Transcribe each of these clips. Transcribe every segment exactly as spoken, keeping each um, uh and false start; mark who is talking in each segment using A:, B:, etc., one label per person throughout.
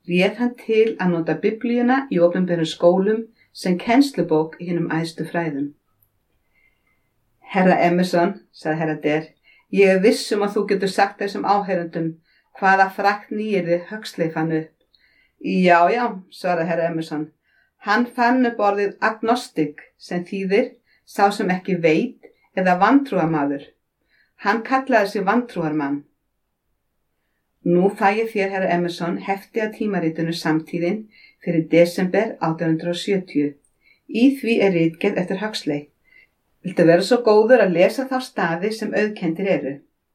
A: réð hann til að nota Biblíuna í opinberum skólum sem kennslubók í hinum æðstu fræðum. Herra Emerson, sagði herra Der, ég er viss um að þú getur sagt þessum áheyrendum hvaða frakt nýyrði Huxley fann upp. Já, já, svaraði herra Emerson. Hann fann upp orðið agnostic sem þýðir sá sem ekki veit eða vantrúarmaður. Hann kallaði sig vantrúarmann. Nú fæ ég þér, herra Emerson, hefti að tímaritinu Samtíðin fyrir desember átján hundrað sjötíu. Í því er ritgerð eftir Huxley. Viltu vera svo góður að lesa þá staði sem auðkenndir eru?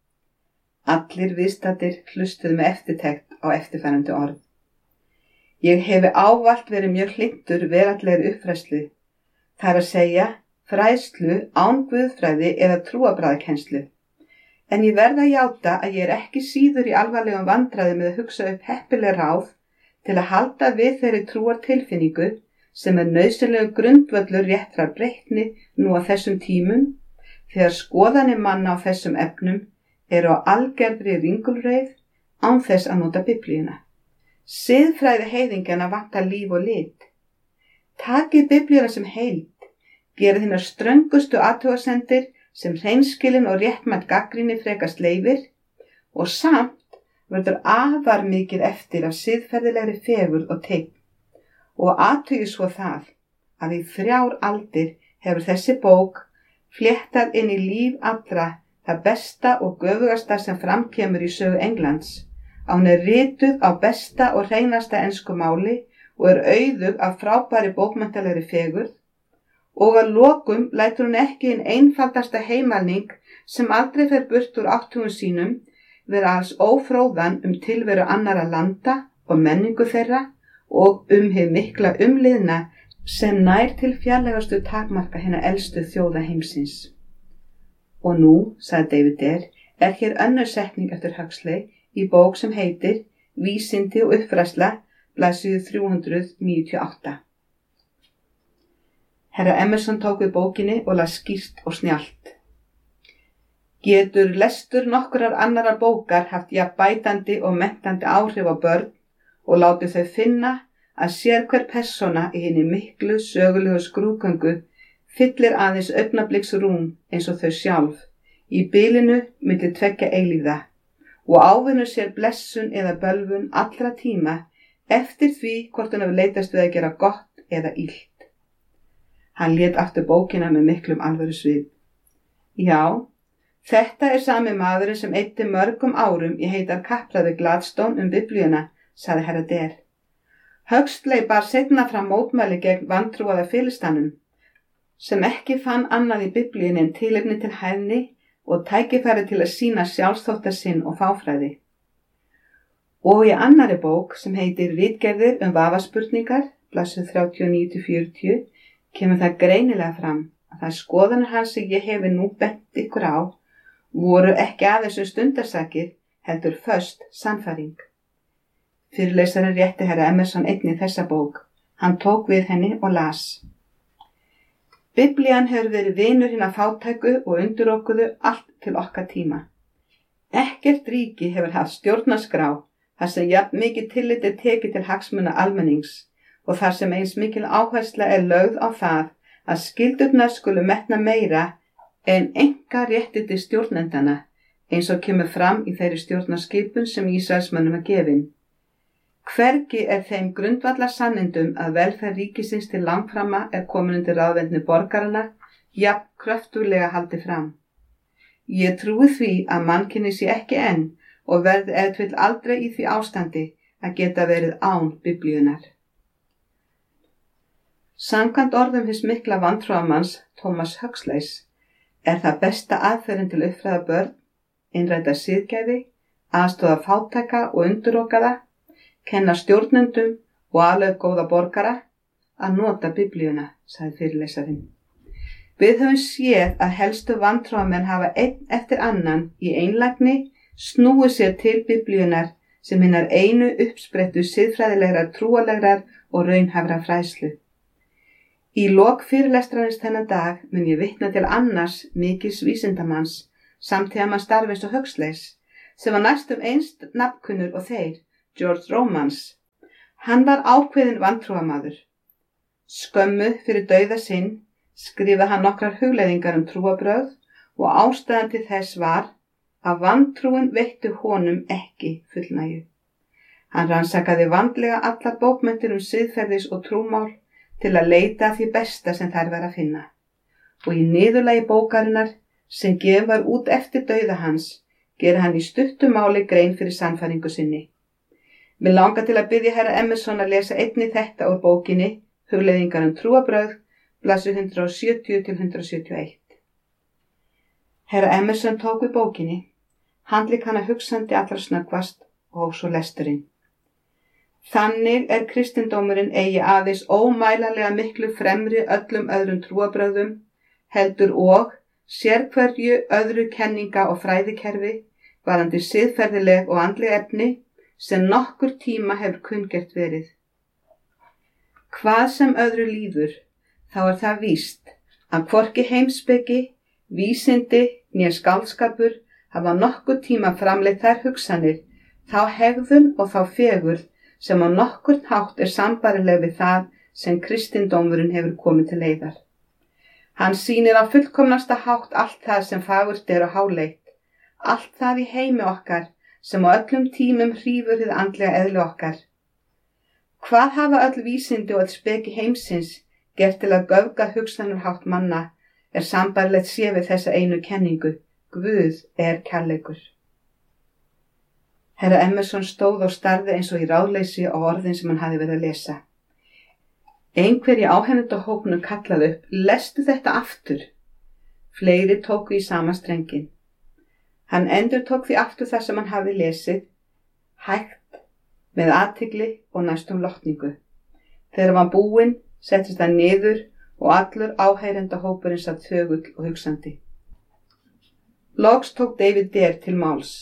A: Allir viðstaddir hlustuðu með eftirtekt á eftirfarandi orð. Ég hefi ávallt verið mjög hlynntur veraldlegri uppfræðslu, það er að segja fræðslu án guðfræði eða trúarbragðakennslu. En ég verð að játa að ég er ekki síður í alvarlegum vandræði með að hugsa upp heppileg ráð til að halda við þeirri trúartilfinningu sem er nauðsynlegur grundvöllur réttrar breytni nú á þessum tímum, þegar skoðanir manna á þessum efnum eru á algerðri ringulreið án þess að nota Biblíuna. Siðfræði heiðingjana vantar líf og lit. Takið Biblíuna sem heild, gerið hinar ströngustu athugasemdir sem hreinskilin og réttmætt gagnrýni frekast leyfir og samt verður afar mikið eftir af siðferðilegri fegurð og teygn og athugið svo það að í þrjár aldir hefur þessi bók fléttað inn í líf allra það besta og göfugasta sem framkemur í sögu Englands. Hún er rituð á besta og hreinasta ensku máli og er auðug af frábæri bókmenntalegri fegurð og að lokum lætur hún ekki inn einfaldasta heimalning sem aldrei fer burt úr áttugum sínum vera alls ófróðan um tilveru annarra landa og menningu þeirra og um hið mikla umliðna sem nær til fjarlægastu takmarka hinna elstu þjóða heimsins. Og nú, sagði David Der, er hér önnur setning eftir Huxley í bók sem heitir Vísindi og uppfræðsla, blaðsíðu þrjú hundruð níutíu og átta. Herra Emerson tók við bókinni og las skýrt og snjallt. Getur lestur nokkurar annarar bókar haft jafn bætandi og menntandi áhrif á börn og látið þau finna að sérhver persóna í hinni miklu sögulegu skrúðgöngu fyllir aðeins augnabliks rúm eins og þau sjálf í bilinu milli tveggja eilífða og ávinnur sér blessun eða bölvun allra tíma eftir því hvort hann hefur leitast við að gera gott eða illt. Hann lét aftur bókina með miklum alvöru svip. Já, þetta er sami maðurinn sem eyddi mörgum árum í heitar kappræðu Gladstone um Biblíuna, sagði herra Der. Huxley bar seinna fram mótmæli gegn vantrúaða filistanum, sem ekki fann annað í Biblíunni en tilefni til hæðni og tækifæri til að sýna sjálfsþóttasinn og fáfræði. Og í annarri bók sem heitir Ritgerðir um vafaspurningar, blaðsíður þrjátíu og níu til fjörutíu, kemur það greinilega fram að það skoðanir hans sem ég hefi nú bent ykkur á voru ekki aðeins um stundarsakir heldur föst sannfæring. Fyrirlesarinn rétti herra Emerson einnig þessa bók. Hann tók við henni og las. Biblían hefur verið vinur hinna fátæku og undirokuðu allt til okkar tíma. Ekkert ríki hefur haft stjórnarskrá þar sem jafn mikið tillit er tekið til hagsmuna almennings og þar sem eins mikil áhersla er lögð á það að skyldurnar skulu metna meira en enga réttindi stjórnendana eins og kemur fram í þeirri stjórnarskipun sem Ísraelsmönnum er gefin. Hvergi er þeim grundvallar sannindum að velferð ríkisins til langframa er komin undir ráðvendni borgarana jafn kröftuglega haldið fram. Ég trúi því að mannkynið sé ekki enn og verði ef til vill aldrei í því ástandi að geta verið án Biblíunar. Samkvæmt orðum hins mikla vantrúarmanns Thomas Huxleys er það besta aðferðin til að uppfræða börn, innræta siðgæði, aðstoða fátæka og undirokaða, kenna stjórnendum og alveg góða borgara að nota Biblíuna, sagði fyrirlesarinn. Við höfum séð að helstu vantrúarmenn hafa einn eftir annan í einlægni snúið sér til Biblíunar sem hinnar einu uppsprettu siðfræðilegrar, trúarlegrar og raunhæfrar fræðslu. Í lok fyrirlestrarins þennan dag mun ég vitna til annars mikils vísindamanns samtíðamanns starfins og Huxleys sem var næstum einst nafnkunnur og þeir, George Romans. Hann var ákveðinn vantrúamaður. Skömmu fyrir dauða sinn skrifaði hann nokkrar hugleiðingar um trúarbrögð og ástæðan til þess var að vantrúin veitti honum ekki fullnægju. Hann rannsakaði vandlega allar bókmenntir um siðferðis og trúmál til að leita að því besta sem þær var að finna. Og í niðurlagi bókarinnar sem gefið var út eftir dauða hans gerir hann í stuttu máli grein fyrir sannfæringu sinni. Mig langar til að biðja herra Emerson að lesa einnig þetta úr bókinni Hugleiðingar um trúarbrögð, blaðsíður hundrað sjötíu til hundrað sjötíu og eitt. Herra Emerson tók við bókinni, handlék hana hugsandi allra snöggvast og svo lesturinn. Þannig er kristindómurinn eigi aðeins ómælanlega miklu fremri öllum öðrum trúarbrögðum, heldur og sérhverju öðru kenninga og fræðikerfi varandi siðferðileg og andleg efni sem nokkur tíma hefur kunngert verið. Hvað sem öðru líður, þá er það víst að hvorki heimspeki, vísindi né skáldskapur hafa nokkur tíma framleitt þær hugsanir, þá hegðun og þá fegurð sem á nokkurn hátt er sambærileg við það sem kristindómurinn hefur komið til leiðar. Hann sýnir á fullkomnasta hátt allt það sem fagurt er og háleitt, allt það í heimi okkar sem á öllum tímum hrífur hið andlega eðli okkar. Hvað hafa öll vísindi og öll speki heimsins gert til að göfga hugsanarhátt manna er sambærilegt sé við þessa einu kenningu, Guð er kærleikur. Herra Emerson stóð og starði eins og í ráðleysi á orðin sem hann hafði verið að lesa. Einhver í áhefnendahópnum kallaði upp, lestu þetta aftur. Fleiri tóku í sama strengin. Hann endur tók því aftur það sem hann hafði lesið, hægt, með athygli og næstum lotningu. Þegar hann búinn, settist hann niður og allur áheyrendahópurinn satt þögull og hugsandi. Loks tók David Dare til máls.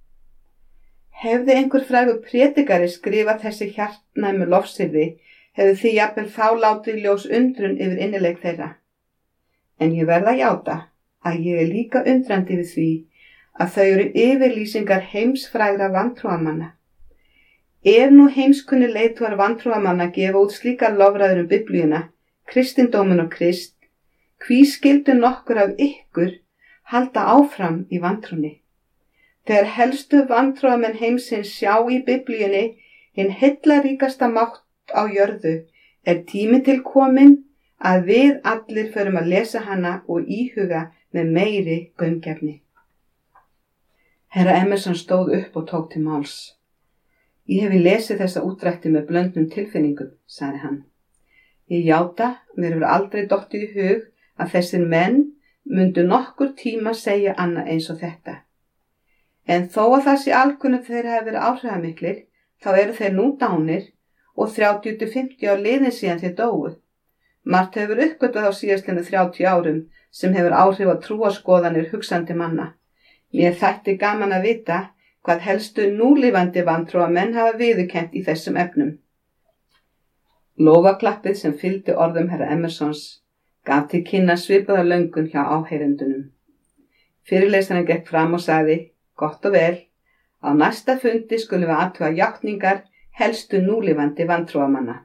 A: Hefði einhver frægur prédikari skrifað þessi hjartnæmu lofsyrði, hefði því jafnvel þá látið ljós undrun yfir innileik þeirra. En ég verð að játa að ég er líka undrandi við því að þau eru yfirlýsingar heimsfrægra vantrúamanna. Ef nú heimskunni leiðtogar vantrúamanna gefa út slíkar lofræður um Biblíuna, kristindóminn og Krist, hví skyldu nokkur af ykkur halda áfram í vantrúni? Þegar helstu vantrúamenn heimsins sjá í Biblíunni hinn heillaríkasta mátt á jörðu, er tími til kominn að við allir förum að lesa hana og íhuga með meiri gaumgæfni. Herra Emerson stóð upp og tók til máls. Ég hefi lesið þessa útdrætti með blöndnum tilfinningum, sagði hann. Ég játa, mér hefur aldrei dottið í hug að þessir menn myndu nokkur tíma segja annað eins og þetta. En þó að það sé alkunnugt þeir hafi verið áhrifamiklir, þá eru þeir nú dánir og þrjátíu til fimmtíu ár liðin síðan þeir dóu. Margt hefur uppgötvað á síðastliðnu þrjátíu árum sem hefur áhrif á trúarskoðanir hugsandi manna. Mér þætti gaman að vita hvað helstu núlifandi vantrúamenn hafa viðurkennt í þessum efnum. Lófaklappið sem fylgdi orðum herra Emersons gaf til kynna svipaða löngun hjá áheyrendunum. Fyrirlesarinn gekk fram og sagði, gott og vel, á næsta fundi skulum við athuga játningar helstu núlifandi vantrúamanna.